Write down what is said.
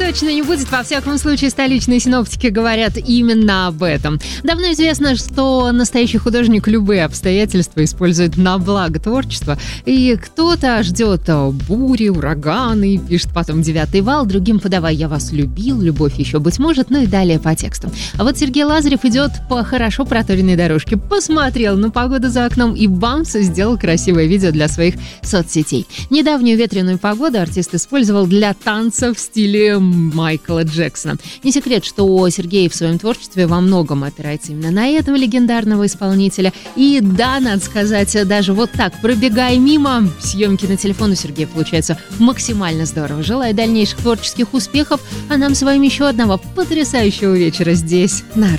точно не будет. Во всяком случае, столичные синоптики говорят именно об этом. Давно известно, что настоящий художник любые обстоятельства использует на благо творчества. И кто-то ждет бури, ураганы, пишет потом девятый вал, другим подавай «я вас любил», «любовь еще быть может», ну и далее по тексту. А вот Сергей Лазарев идет по хорошо проторенной дорожке, посмотрел на погоду за окном и бамс, сделал красивое видео для своих соцсетей. Недавнюю ветреную погоду артист использовал для танца в стиле Майкла Джексона. Не секрет, что Сергей в своем творчестве во многом опирается именно на этого легендарного исполнителя. И да, надо сказать, даже вот так, пробегая мимо, съемки на телефон у Сергея получаются максимально здорово. Желаю дальнейших творческих успехов, а нам с вами еще одного потрясающего вечера здесь, на